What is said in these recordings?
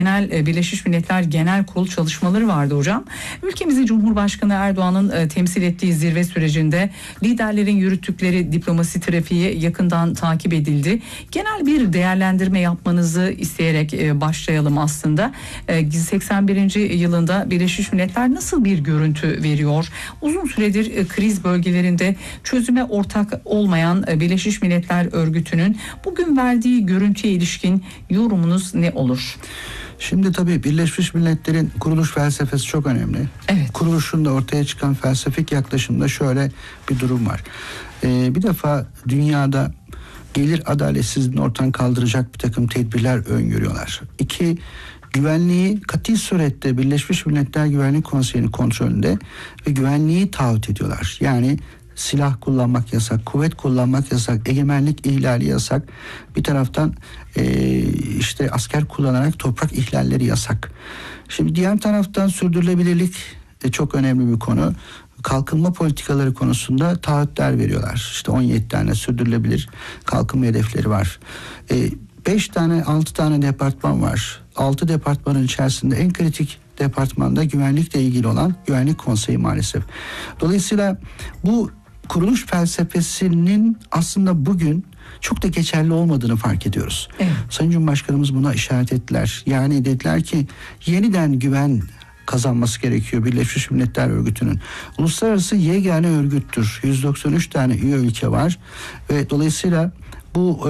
Birleşmiş Milletler Genel Kurulu çalışmaları vardı hocam. Ülkemizin Cumhurbaşkanı Erdoğan'ın temsil ettiği zirve sürecinde liderlerin yürüttükleri diplomasi trafiği yakından takip edildi. Genel bir değerlendirme yapmanızı isteyerek başlayalım aslında. 81. yılında Birleşmiş Milletler nasıl bir görüntü veriyor? Uzun süredir kriz bölgelerinde çözüme ortak olmayan Birleşmiş Milletler Örgütü'nün bugün verdiği görüntüye ilişkin yorumunuz ne olur? Şimdi tabii Birleşmiş Milletler'in kuruluş felsefesi çok önemli. Evet. Kuruluşunda ortaya çıkan felsefik yaklaşımda şöyle bir durum var. Bir defa dünyada gelir adaletsizliğini ortadan kaldıracak bir takım tedbirler öngörüyorlar. 2, güvenliği kati surette Birleşmiş Milletler Güvenlik Konseyi'nin kontrolünde ve güvenliği taahhüt ediyorlar. Yani silah kullanmak yasak, kuvvet kullanmak yasak, egemenlik ihlali yasak. Bir taraftan işte asker kullanarak toprak ihlalleri yasak. Şimdi diğer taraftan sürdürülebilirlik de çok önemli bir konu. Kalkınma politikaları konusunda taahhütler veriyorlar. İşte 17 tane sürdürülebilir kalkınma hedefleri var. 5 tane 6 tane departman var. 6 departmanın içerisinde en kritik departmanda güvenlikle ilgili olan Güvenlik Konseyi maalesef. Dolayısıyla bu kuruluş felsefesinin aslında bugün çok da geçerli olmadığını fark ediyoruz. Evet. Sayın Cumhurbaşkanımız buna işaret ettiler. Yani dediler ki yeniden güven kazanması gerekiyor Birleşmiş Milletler Örgütü'nün. Uluslararası yegane örgüttür. 193 tane üye ülke var ve dolayısıyla bu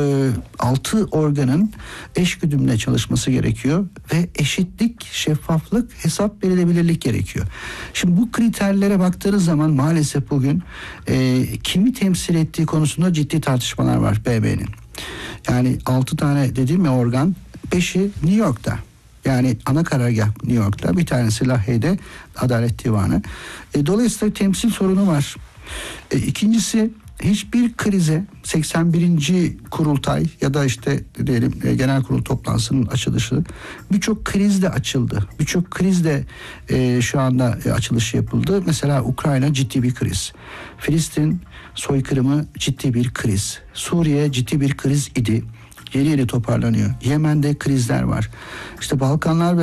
6 organın eşgüdümle çalışması gerekiyor ve eşitlik, şeffaflık, hesap verilebilirlik gerekiyor. Şimdi bu kriterlere baktığınız zaman maalesef bugün kimi temsil ettiği konusunda ciddi tartışmalar var BM'nin. Yani 6 tane dediğim ya organ, 5'i New York'ta. Yani ana karargah New York'ta, bir tanesi Lahey'de Adalet Divanı. Dolayısıyla temsil sorunu var. İkincisi, hiçbir krize 81. kurultay ya da işte diyelim genel kurul toplantısının açılışı birçok krizle açıldı. Birçok krizle şu anda açılışı yapıldı. Mesela Ukrayna ciddi bir kriz. Filistin soykırımı ciddi bir kriz. Suriye ciddi bir kriz idi. Yeni toparlanıyor. Yemen'de krizler var. İşte Balkanlar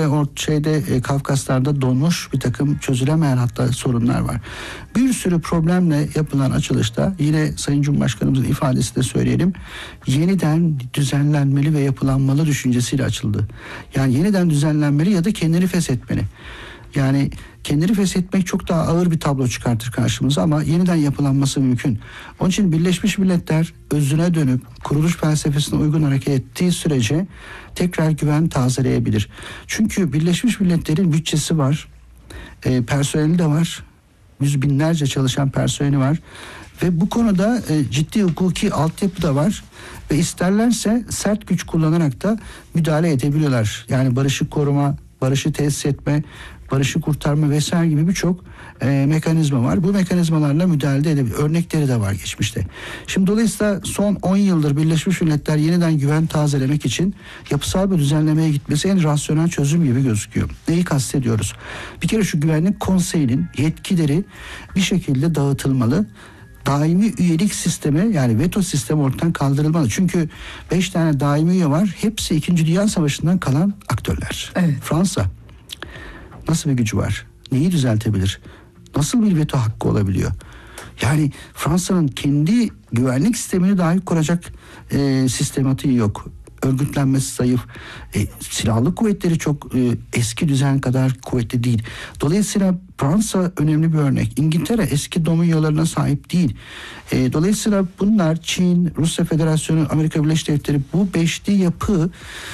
ve Kafkaslar'da donmuş bir takım çözülemeyen hatta sorunlar var. Bir sürü problemle yapılan açılışta yine Sayın Cumhurbaşkanımızın ifadesi de söyleyelim. Yeniden düzenlenmeli ve yapılanmalı düşüncesiyle açıldı. Yani yeniden düzenlenmeli ya da kendini feshetmeli. Yani kendini feshetmek çok daha ağır bir tablo çıkartır karşımıza ama yeniden yapılanması mümkün. Onun için Birleşmiş Milletler özüne dönüp kuruluş felsefesine uygun hareket ettiği sürece tekrar güven tazeleyebilir. Çünkü Birleşmiş Milletler'in bütçesi var, personeli de var, yüz binlerce çalışan personeli var ve bu konuda ciddi hukuki altyapı da var ve isterlerse sert güç kullanarak da müdahale edebiliyorlar. Yani barışı koruma, barışı tesis etme, barışı kurtarma vesaire gibi birçok mekanizma var. Bu mekanizmalarla müdahale edebilir. Örnekleri de var geçmişte. Şimdi dolayısıyla son 10 yıldır Birleşmiş Milletler yeniden güven tazelemek için yapısal bir düzenlemeye gitmesi en rasyonel çözüm gibi gözüküyor. Neyi kastediyoruz? Bir kere şu Güvenlik Konseyi'nin yetkileri bir şekilde dağıtılmalı. Daimi üyelik sistemi, yani veto sistemi ortadan kaldırılmalı. Çünkü 5 tane daimi üye var. Hepsi 2. Dünya Savaşı'ndan kalan aktörler. Evet. Fransa nasıl bir gücü var? Neyi düzeltebilir? Nasıl bir veto hakkı olabiliyor? Yani Fransa'nın kendi güvenlik sistemini dahi kuracak sistematiği yok. Örgütlenmesi zayıf. Silahlı kuvvetleri çok eski düzen kadar kuvvetli değil. Dolayısıyla Fransa önemli bir örnek. İngiltere eski dominiyalarına sahip değil. Dolayısıyla bunlar Çin, Rusya Federasyonu, Amerika Birleşik Devletleri, bu beşli yapı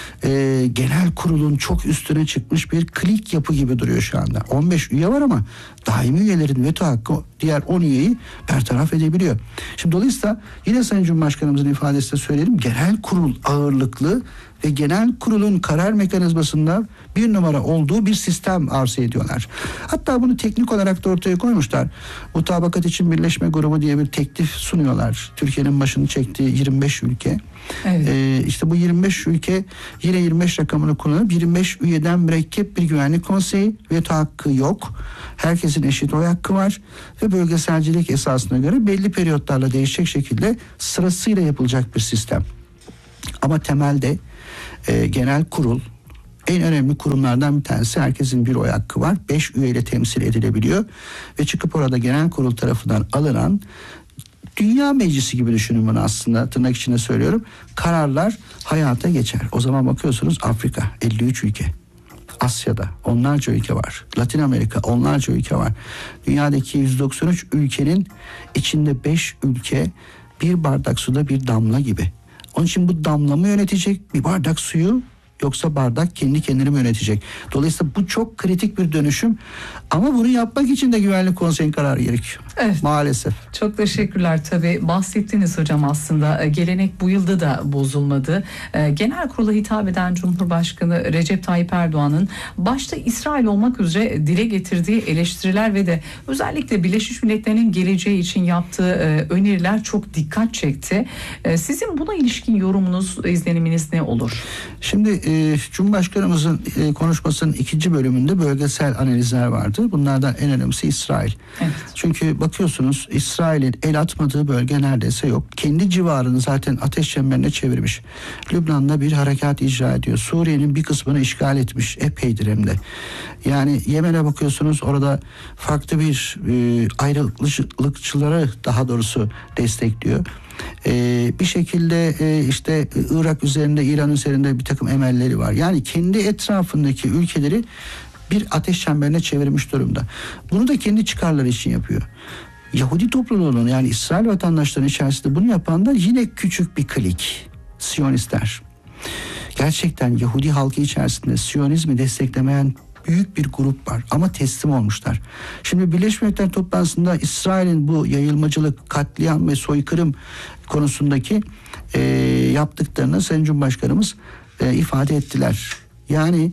genel kurulun çok üstüne çıkmış bir klik yapı gibi duruyor şu anda. 15 üye var ama daimi üyelerin veto hakkı diğer 10 üyeyi bertaraf edebiliyor. Şimdi dolayısıyla yine Sayın Cumhurbaşkanımızın ifadesiyle söyleyelim, genel kurul ağırlıklı ve genel kurulun karar mekanizmasında bir numara olduğu bir sistem arzu ediyorlar. Hatta bunu teknik olarak da ortaya koymuşlar. Mutabakat için Birleşme Grubu diye bir teklif sunuyorlar. Türkiye'nin başını çektiği 25 ülke. Evet. İşte bu 25 ülke yine 25 rakamını kullanıp 25 üyeden mürekkep bir güvenlik konseyi, veto hakkı yok. Herkesin eşit oy hakkı var ve bölgeselcilik esasına göre belli periyotlarla değişecek şekilde sırasıyla yapılacak bir sistem. Ama temelde genel kurul En önemli kurumlardan bir tanesi. Herkesin bir oy hakkı var. 5 üyeyle temsil edilebiliyor. Ve çıkıp orada genel kurul tarafından alınan, Dünya Meclisi gibi düşünün bunu aslında, tırnak içinde söylüyorum, kararlar hayata geçer. O zaman bakıyorsunuz Afrika 53 ülke. Asya'da onlarca ülke var. Latin Amerika onlarca ülke var. Dünyadaki 193 ülkenin içinde 5 ülke bir bardak suda bir damla gibi. Onun için bu damla mı yönetecek bir bardak suyu, yoksa bardak kendi kendini mi yönetecek? Dolayısıyla bu çok kritik bir dönüşüm. Ama bunu yapmak için de Güvenlik Konseyi'nin kararı gerekiyor. Evet. Maalesef. Çok teşekkürler. Tabii bahsettiğiniz hocam, aslında gelenek bu yılda da bozulmadı. Genel kurula hitap eden Cumhurbaşkanı Recep Tayyip Erdoğan'ın başta İsrail olmak üzere dile getirdiği eleştiriler ve de özellikle Birleşmiş Milletler'in geleceği için yaptığı öneriler çok dikkat çekti. Sizin buna ilişkin yorumunuz, izleniminiz ne olur? Şimdi Cumhurbaşkanımızın konuşmasının 2. bölümünde bölgesel analizler vardı. Bunlardan en önemlisi İsrail. Evet. Çünkü bakıyorsunuz İsrail'in el atmadığı bölge neredeyse yok. Kendi civarını zaten ateş çemberine çevirmiş. Lübnan'da bir harekat icra ediyor. Suriye'nin bir kısmını işgal etmiş. Epeydir hem de. Yani Yemen'e bakıyorsunuz, orada farklı bir ayrılıkçıları daha doğrusu destekliyor. Bir şekilde işte Irak üzerinde, İran üzerinde bir takım emelleri var. Yani kendi etrafındaki ülkeleri bir ateş çemberine çevirmiş durumda. Bunu da kendi çıkarları için yapıyor. Yahudi topluluğunun, yani İsrail vatandaşlarının içerisinde bunu yapan da yine küçük bir klik. Siyonistler. Gerçekten Yahudi halkı içerisinde Siyonizmi desteklemeyen büyük bir grup var ama teslim olmuşlar. Şimdi Birleşmiş Milletler toplantısında İsrail'in bu yayılmacılık, katliam ve soykırım konusundaki yaptıklarını Sayın Cumhurbaşkanımız ifade ettiler. Yani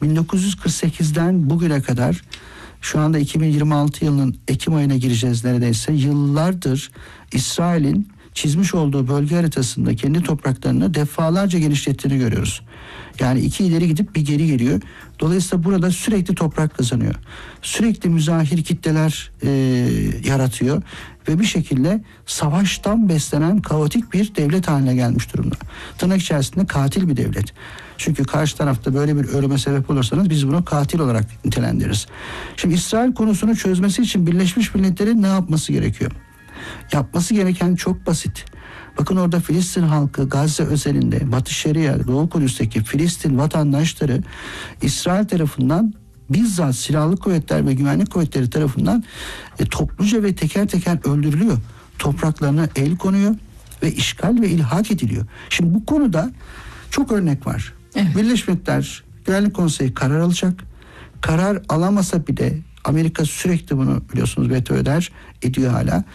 1948'den bugüne kadar, şu anda 2026 yılının Ekim ayına gireceğiz neredeyse, yıllardır İsrail'in çizmiş olduğu bölge haritasında kendi topraklarını defalarca genişlettiğini görüyoruz. Yani 2 ileri gidip bir geri geliyor. Dolayısıyla burada sürekli toprak kazanıyor. Sürekli müzahir kitleler yaratıyor. Ve bir şekilde savaştan beslenen kaotik bir devlet haline gelmiş durumda. Tırnak içerisinde katil bir devlet. Çünkü karşı tarafta böyle bir ölüme sebep olursanız biz bunu katil olarak nitelendiririz. Şimdi İsrail konusunu çözmesi için Birleşmiş Milletler'in ne yapması gerekiyor? Yapması gereken çok basit. Bakın orada Filistin halkı, Gazze özelinde, Batı Şeria, Doğu Kudüs'teki Filistin vatandaşları İsrail tarafından, bizzat silahlı kuvvetler ve güvenlik kuvvetleri tarafından topluca ve teker teker öldürülüyor. Topraklarına el konuyor ve işgal ve ilhak ediliyor. Şimdi bu konuda çok örnek var. Evet. Birleşmiş Milletler Güvenlik Konseyi karar alacak. Karar alamasa bile Amerika sürekli bunu biliyorsunuz veto ediyor hala.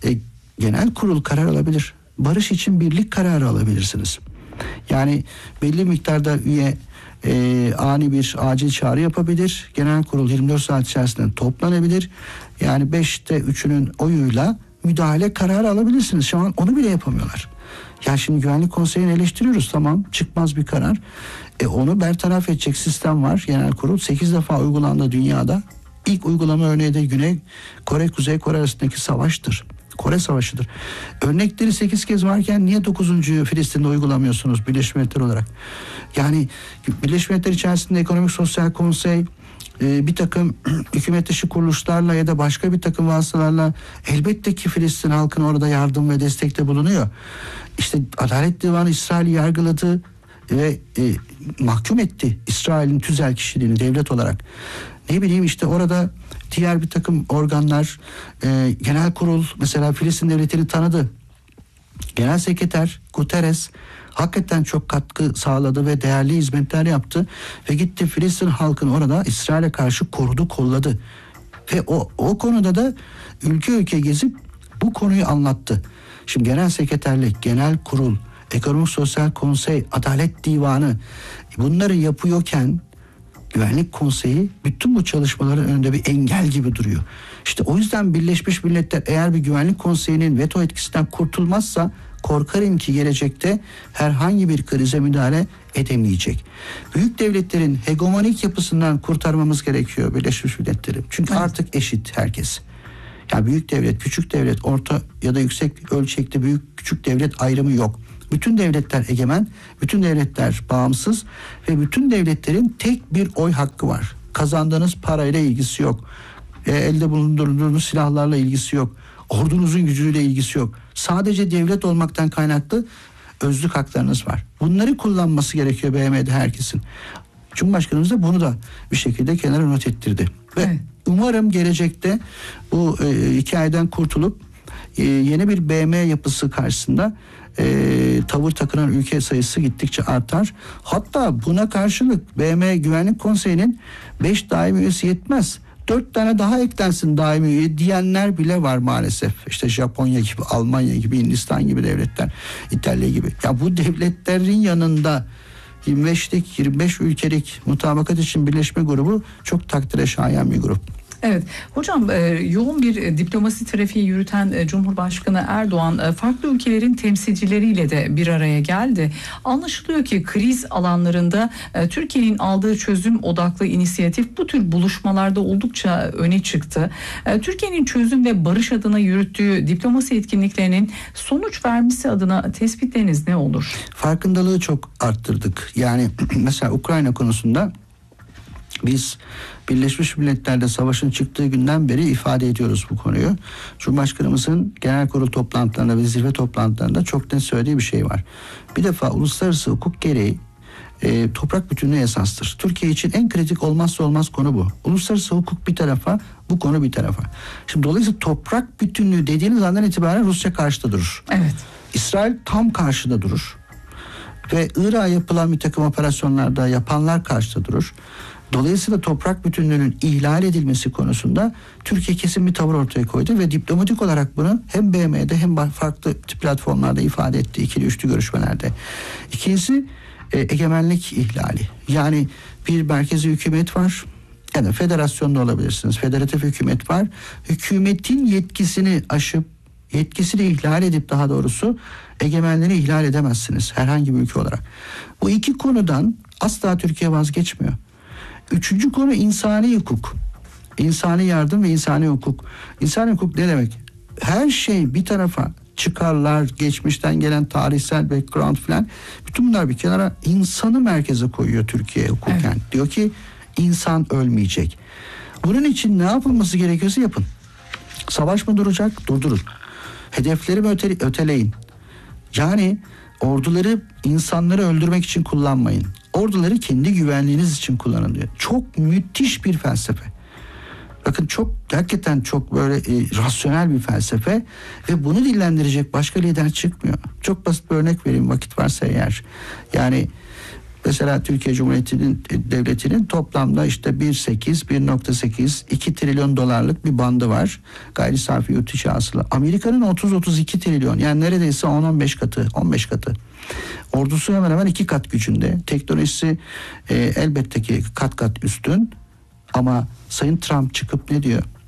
Genel kurul karar alabilir. Barış için birlik kararı alabilirsiniz. Yani belli miktarda üye ani bir acil çağrı yapabilir. Genel kurul 24 saat içerisinde toplanabilir. Yani 5'te 3'ünün oyuyla müdahale kararı alabilirsiniz. Şu an onu bile yapamıyorlar. Yani şimdi Güvenlik Konseyi'ni eleştiriyoruz, tamam, çıkmaz bir karar. Onu bertaraf edecek sistem var. Genel kurul 8 defa uygulandı dünyada. İlk uygulama örneği de Güney Kore, Kuzey Kore arasındaki savaştır. Kore Savaşı'dır. Örnekleri 8 kez varken niye 9. Filistin'de uygulamıyorsunuz Birleşmiş Milletler olarak? Yani Birleşmiş Milletler içerisinde Ekonomik Sosyal Konsey, bir takım hükümet dışı kuruluşlarla ya da başka bir takım vasıtalarla elbette ki Filistin halkına orada yardım ve destekte bulunuyor. İşte Adalet Divanı İsrail'i yargıladı ve mahkum etti İsrail'in tüzel kişiliğini devlet olarak. Ne bileyim, işte orada diğer bir takım organlar, genel kurul mesela Filistin devletini tanıdı. Genel sekreter Guterres hakikaten çok katkı sağladı ve değerli hizmetler yaptı ve gitti Filistin halkını orada İsrail'e karşı korudu, kolladı. Ve o konuda da ülke ülke gezip bu konuyu anlattı. Şimdi genel sekreterlik, genel kurul, Ekonomik Sosyal Konsey, Adalet Divanı bunları yapıyorken Güvenlik Konseyi bütün bu çalışmaların önünde bir engel gibi duruyor. İşte o yüzden Birleşmiş Milletler eğer bir Güvenlik Konseyi'nin veto etkisinden kurtulmazsa korkarım ki gelecekte herhangi bir krize müdahale edemeyecek. Büyük devletlerin hegemonik yapısından kurtarmamız gerekiyor Birleşmiş Milletleri. Çünkü artık eşit herkes. Yani büyük devlet, küçük devlet, orta ya da yüksek ölçekli büyük küçük devlet ayrımı yok. Bütün devletler egemen, bütün devletler bağımsız ve bütün devletlerin tek bir oy hakkı var. Kazandığınız parayla ilgisi yok. Elde bulundurduğunuz silahlarla ilgisi yok. Ordunuzun gücüyle ilgisi yok. Sadece devlet olmaktan kaynaklı özlük haklarınız var. Bunları kullanması gerekiyor BM'de herkesin. Cumhurbaşkanımız da bunu da bir şekilde kenara not ettirdi. Ve Evet. umarım gelecekte bu hikayeden kurtulup yeni bir BM yapısı karşısında tavır takınan ülke sayısı gittikçe artar. Hatta buna karşılık BM Güvenlik Konseyi'nin 5 daimi üyesi yetmez. 4 tane daha eklensin daimi üye diyenler bile var maalesef. İşte Japonya gibi, Almanya gibi, Hindistan gibi devletler, İtalya gibi. Ya bu devletlerin yanında 25 ülkelik mutabakat için birleşme grubu çok takdire şayan bir grup. Evet hocam, yoğun bir diplomasi trafiği yürüten Cumhurbaşkanı Erdoğan farklı ülkelerin temsilcileriyle de bir araya geldi. Anlaşılıyor ki kriz alanlarında Türkiye'nin aldığı çözüm odaklı inisiyatif bu tür buluşmalarda oldukça öne çıktı. Türkiye'nin çözüm ve barış adına yürüttüğü diplomasi etkinliklerinin sonuç vermesi adına tespitleriniz ne olur? Farkındalığı çok arttırdık. Yani mesela Ukrayna konusunda biz Birleşmiş Milletler'de savaşın çıktığı günden beri ifade ediyoruz bu konuyu. Cumhurbaşkanımızın genel kurul toplantılarında ve zirve toplantılarında çok net söylediği bir şey var. Bir defa uluslararası hukuk gereği toprak bütünlüğü esastır. Türkiye için en kritik olmazsa olmaz konu bu. Uluslararası hukuk bir tarafa, bu konu bir tarafa. Şimdi dolayısıyla toprak bütünlüğü dediğiniz andan itibaren Rusya karşıda durur. Evet. İsrail tam karşıda durur. Ve Irak'a yapılan bir takım operasyonlarda yapanlar karşıda durur. Dolayısıyla toprak bütünlüğünün ihlal edilmesi konusunda Türkiye kesin bir tavır ortaya koydu ve diplomatik olarak bunu hem BM'de hem farklı platformlarda ifade etti, ikili üçlü görüşmelerde. İkincisi egemenlik ihlali. Yani bir merkezi hükümet var ya da federasyonda olabilirsiniz. Federatif hükümet var. Hükümetin yetkisini aşıp, yetkisini ihlal edip daha doğrusu egemenliğini ihlal edemezsiniz herhangi bir ülke olarak. Bu iki konudan asla Türkiye vazgeçmiyor. Üçüncü konu insani hukuk. İnsani yardım ve insani hukuk. İnsani hukuk ne demek? Her şey bir tarafa, çıkarlar, geçmişten gelen tarihsel background falan, bütün bunlar bir kenara, insanı merkeze koyuyor Türkiye hukuken. Evet. Diyor ki insan ölmeyecek. Bunun için ne yapılması gerekiyorsa yapın. Savaş mı duracak? Durdurun. Hedefleri mi öteleyin. Yani orduları insanları öldürmek için kullanmayın. Orduları kendi güvenliğiniz için kullanın diyor. Çok müthiş bir felsefe. Bakın hakikaten çok böyle rasyonel bir felsefe ve bunu dillendirecek başka lider çıkmıyor. Çok basit bir örnek vereyim vakit varsa eğer. Yani mesela Türkiye Cumhuriyeti'nin devletinin toplamda işte 1.8, 2 trilyon dolarlık bir bandı var. Gayri safi yurt içi hasıla. Amerika'nın 30-32 trilyon, yani neredeyse 10-15 katı, 15 katı. Ordusu hemen hemen 2 kat gücünde. Teknolojisi elbette ki kat kat üstün. Ama Sayın Trump çıkıp ne diyor?